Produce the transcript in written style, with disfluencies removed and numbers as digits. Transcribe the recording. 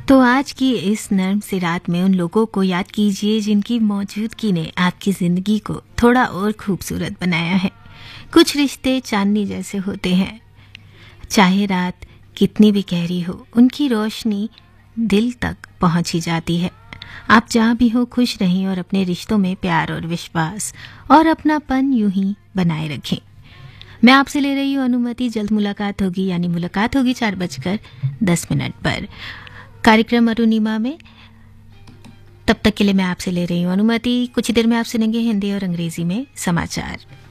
तो आज की इस नर्म सी रात में उन लोगों को याद कीजिए जिनकी मौजूदगी ने आपकी जिंदगी को थोड़ा और खूबसूरत बनाया है। कुछ रिश्ते चांदनी जैसे होते हैं, चाहे रात कितनी भी गहरी हो, उनकी रोशनी दिल तक पहुंच ही जाती है। आप जहाँ भी हो खुश रहें और अपने रिश्तों में प्यार और विश्वास और अपनापन यूं ही बनाए रखें। मैं आपसे ले रही हूँ अनुमति। जल्द मुलाकात होगी, यानी मुलाकात होगी 4:10 पर कार्यक्रम अरुणिमा में। तब तक के लिए मैं आपसे ले रही हूँ अनुमति। कुछ ही देर में आप सुनेंगे हिंदी और अंग्रेजी में समाचार।